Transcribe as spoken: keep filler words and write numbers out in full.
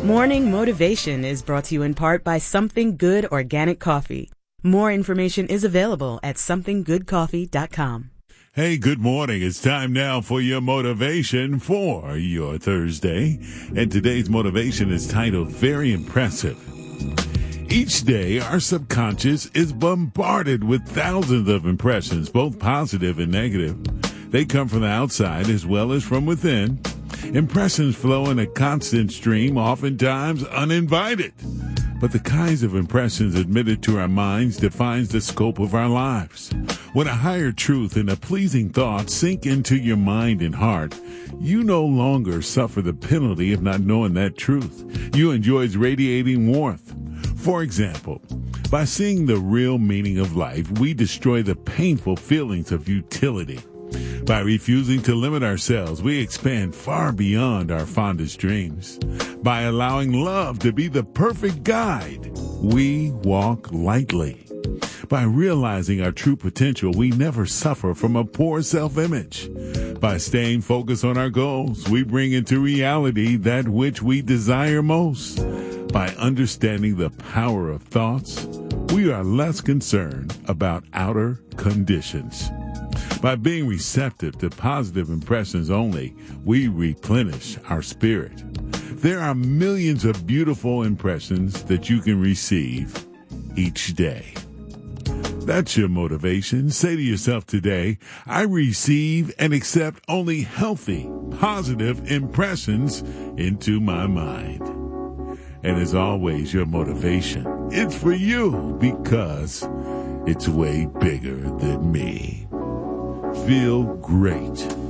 Morning Motivation is brought to you in part by Something Good Organic Coffee. More information is available at something good coffee dot com. Hey, good morning. It's time now for your motivation for your Thursday. And today's motivation is titled Very Impressive. Each day, our subconscious is bombarded with thousands of impressions, both positive and negative. They come from the outside as well as from within. Impressions flow in a constant stream, oftentimes uninvited. But the kinds of impressions admitted to our minds defines the scope of our lives. When a higher truth and a pleasing thought sink into your mind and heart, you no longer suffer the penalty of not knowing that truth. You enjoy its radiating warmth. For example, by seeing the real meaning of life, we destroy the painful feelings of futility. By refusing to limit ourselves, we expand far beyond our fondest dreams. By allowing love to be the perfect guide, we walk lightly. By realizing our true potential, we never suffer from a poor self-image. By staying focused on our goals, we bring into reality that which we desire most. By understanding the power of thoughts, we are less concerned about outer conditions. By being receptive to positive impressions only, we replenish our spirit. There are millions of beautiful impressions that you can receive each day. That's your motivation. Say to yourself today, I receive and accept only healthy, positive impressions into my mind. And as always, your motivation, it's for you because it's way bigger than me. Feel great.